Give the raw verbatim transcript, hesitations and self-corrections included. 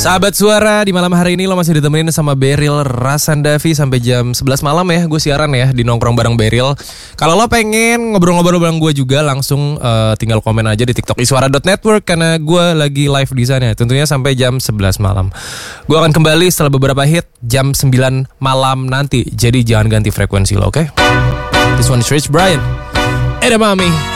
Sahabat Suara, di malam hari ini lo masih ditemenin sama Beryl Rasandavi sampai jam sebelas malam ya. Gue siaran ya di Nongkrong Bareng Beryl. Kalau lo pengen ngobrol-ngobrol bareng gue juga, langsung uh, tinggal komen aja di TikTok iswara dot network karena gue lagi live di sana. Tentunya sampai jam sebelas malam. Gue akan kembali setelah beberapa hit jam sembilan malam nanti. Jadi jangan ganti frekuensi lo, oke? Okay? This one is Rich Brian. Edamame.